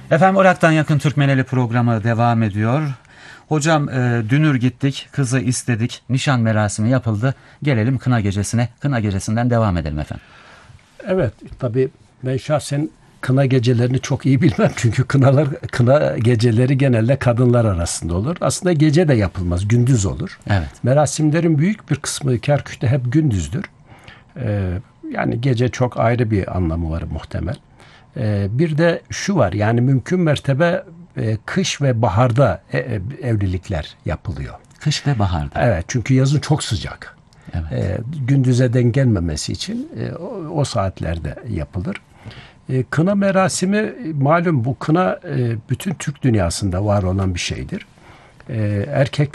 Efendim Irak'tan Yakın Türkmeneli programı devam ediyor. Hocam dünür gittik, kızı istedik, nişan merasimi yapıldı. Gelelim kına gecesine, kına gecesinden devam edelim efendim. Evet, tabii ben şahsen kına gecelerini çok iyi bilmem. Çünkü kına geceleri genelde kadınlar arasında olur. Aslında gece de yapılmaz, gündüz olur. Evet. Merasimlerin büyük bir kısmı Kerkük'te hep gündüzdür. Yani gece çok ayrı bir anlamı var muhtemel. Bir de şu var, yani mümkün mertebe kış ve baharda evlilikler yapılıyor. Kış ve baharda. Evet, çünkü yazın çok sıcak. Evet. Gündüze denk gelmemesi için o saatlerde yapılır. Kına merasimi malum, bu kına bütün Türk dünyasında var olan bir şeydir. Erkekler